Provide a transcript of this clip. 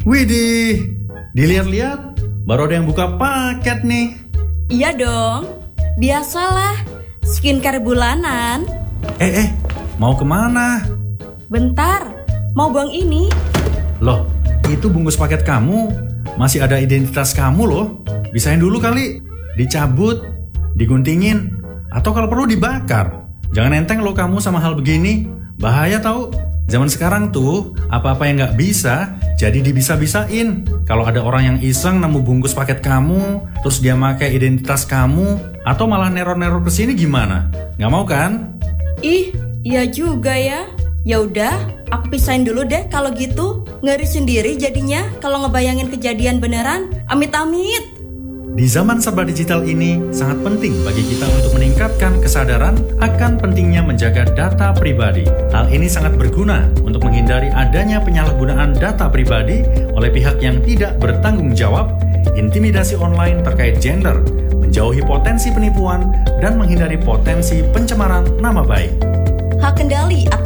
Widih, dilihat-lihat baru ada yang buka paket nih. Iya dong, biasalah, skincare bulanan. Mau kemana? Bentar, mau buang ini. Loh, itu bungkus paket kamu. Masih ada identitas kamu loh. Bisain dulu kali. Dicabut, diguntingin, atau kalau perlu dibakar. Jangan enteng loh kamu sama hal begini. Bahaya tahu. Zaman sekarang tuh, apa-apa yang nggak bisa, jadi dibisa-bisain. Kalau ada orang yang iseng nemu bungkus paket kamu, terus dia pakai identitas kamu, atau malah neror-neror kesini gimana? Nggak mau kan? Ih, iya juga ya. Ya udah, aku pisahin dulu deh kalau gitu. Ngeri sendiri jadinya kalau ngebayangin kejadian beneran. Amit-amit. Di zaman serba digital ini, sangat penting bagi kita untuk meningkatkan kesadaran akan pentingnya menjaga data pribadi. Hal ini sangat berguna untuk menghindari adanya penyalahgunaan data pribadi oleh pihak yang tidak bertanggung jawab, intimidasi online terkait gender, menjauhi potensi penipuan, dan menghindari potensi pencemaran nama baik. Hak kendali atas